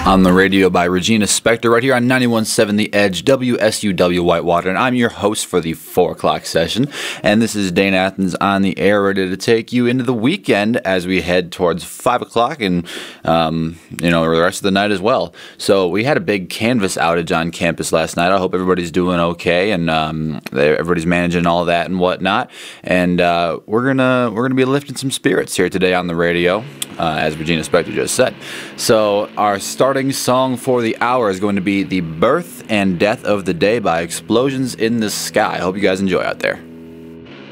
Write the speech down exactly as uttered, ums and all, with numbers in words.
On the radio by Regina Spektor right here on ninety-one point seven The Edge, W S U W Whitewater, and I'm your host for the four o'clock session, and this is Dane Athens on the air, ready to take you into the weekend as we head towards five o'clock and, um, you know, the rest of the night as well. So we had a big Canvas outage on campus last night. I hope everybody's doing okay, and um, everybody's managing all that and whatnot, and uh, we're gonna, we're gonna be lifting some spirits here today on the radio, uh, as Regina Spektor just said. So our start Starting song for the hour is going to be The Birth and Death of the Day by Explosions in the Sky. I hope you guys enjoy out there.